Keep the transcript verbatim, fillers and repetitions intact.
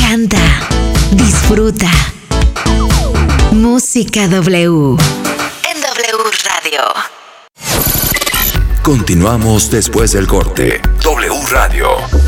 Canta, disfruta. Música W. En W Radio. Continuamos después del corte. W Radio.